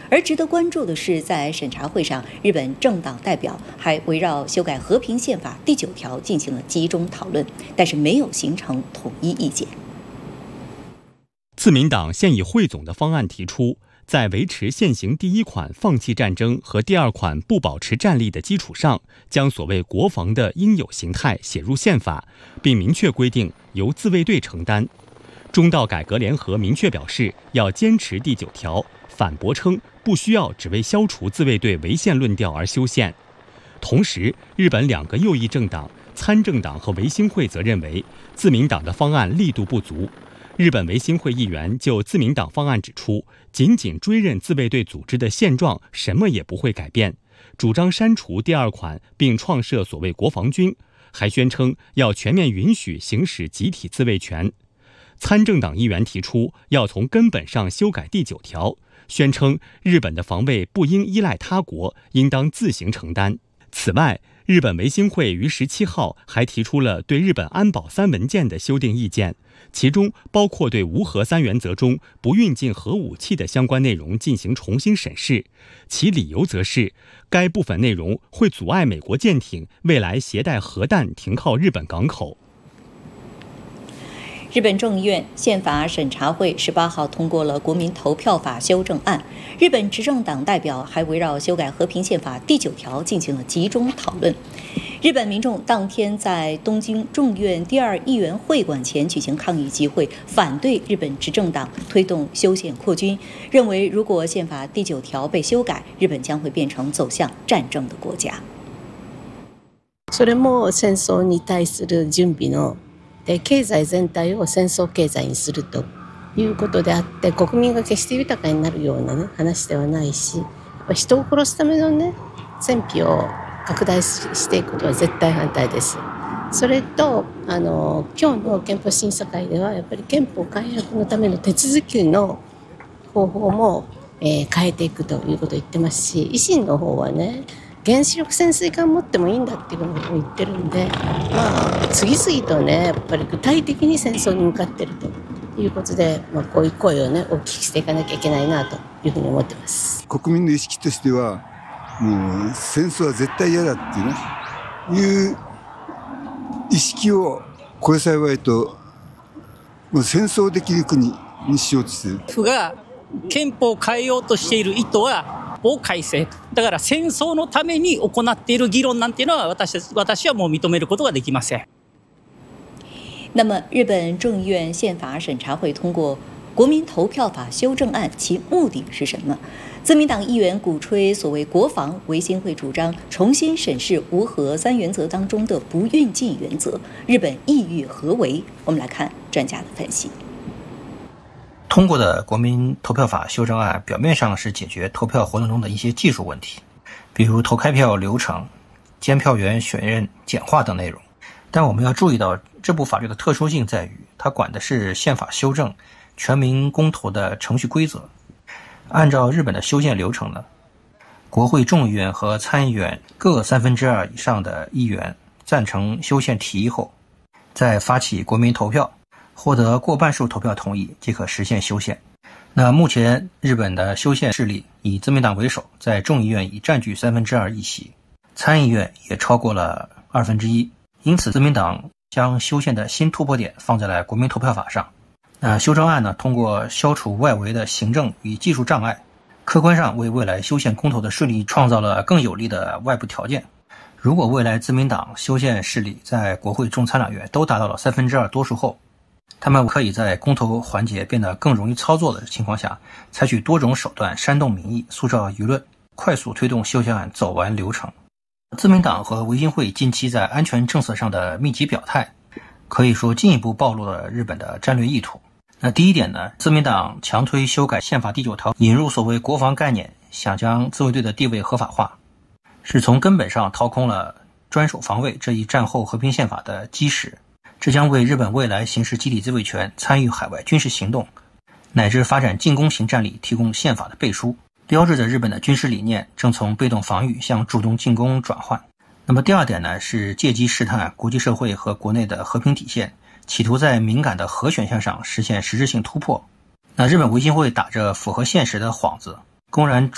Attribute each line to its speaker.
Speaker 1: 而值得关注的是，在审查会上，日本政党代表还围绕修改和平宪法第9条进行了集中讨论，但是没有形成统一意见。
Speaker 2: 自民党现以汇总的方案提出，在维持现行第1款放弃战争和第2款不保持战力的基础上，将所谓国防的应有形态写入宪法，并明确规定由自卫队承担。中道改革联合明确表示要坚持第9条，反驳称不需要只为消除自卫队违宪论调而修宪。同时，日本2个右翼政党参政党和维新会则认为自民党的方案力度不足。日本维新会议员就自民党方案指出，仅仅追认自卫队组织的现状，什么也不会改变，主张删除第2款并创设所谓国防军，还宣称要全面允许行使集体自卫权。参政党议员提出要从根本上修改第9条，宣称日本的防卫不应依赖他国，应当自行承担。此外，日本维新会于17号还提出了对日本安保3文件的修订意见，其中包括对无核3原则中不运进核武器的相关内容进行重新审视，其理由则是该部分内容会阻碍美国舰艇未来携带核弹停靠日本港口。
Speaker 1: 日本众议院宪法审查会18号通过了国民投票法修正案，日本执政党代表还围绕修改和平宪法第9条进行了集中讨论。日本民众当天在东京众院第2议员会馆前举行抗议集会，反对日本执政党推动修宪扩军，认为如果宪法第9条被修改，日本将会变成走向战争的国家。
Speaker 3: それも戦争に対する準備の経済全体を戦争経済にするということであって、国民が決して豊かになるような、話ではないし、人を殺すための戦費を拡大していくことは絶対反対です。それと今日の憲法審査会ではやっぱり憲法改悪のための手続きの方法も、変えていくということを言ってますし、維新の方はね、原子力潜水艦持ってもいいんだっていうことを言ってるんで、次々とね、やっぱり具体的に戦争に向かっているということで、こういう声をね、お聞きしていかなきゃいけないなというふうに思ってます。
Speaker 4: 国民の意識としては、もう戦争は絶対嫌だっていう意識をこれ幸いと、もう戦争できる国にしようとしている。
Speaker 5: 府が憲法を変えようとしている意図はを改正と。だから戦争のために行っている議論なんていうのは私はもう認めることができません。
Speaker 1: 那么，日本众议院宪法审查会通过国民投票法修正案，其目的是什么？自民党议员鼓吹所谓国防，维新会主张重新审视无核3原则当中的不运进原则。日本意欲何为？我们来看专家的分析。
Speaker 6: 通过的国民投票法修正案表面上是解决投票活动中的一些技术问题，比如投开票流程、监票员选任简化等内容。但我们要注意到，这部法律的特殊性在于，它管的是宪法修正、全民公投的程序规则。按照日本的修宪流程呢，国会众议院和参议院各2/3以上的议员赞成修宪提议后，再发起国民投票，获得过半数投票同意即可实现修宪。那目前日本的修宪势力以自民党为首，在众议院已占据2/3议席，参议院也超过了1/2，因此自民党将修宪的新突破点放在了国民投票法上。修正案呢，通过消除外围的行政与技术障碍，客观上为未来修宪公投的顺利创造了更有利的外部条件。如果未来自民党修宪势力在国会众参两院都达到了2/3多数后，他们可以在公投环节变得更容易操作的情况下，采取多种手段煽动民意、塑造舆论，快速推动修宪案走完流程。自民党和维新会近期在安全政策上的密集表态，可以说进一步暴露了日本的战略意图。那第一点呢，自民党强推修改宪法第9条，引入所谓国防概念，想将自卫队的地位合法化，是从根本上掏空了专守防卫这一战后和平宪法的基石。这将为日本未来行使集体自卫权、参与海外军事行动，乃至发展进攻型战力提供宪法的背书，标志着日本的军事理念正从被动防御向主动进攻转换。那么第二点呢，是借机试探国际社会和国内的和平底线，企图在敏感的核选项上实现实质性突破。那日本维新会打着符合现实的幌子，公然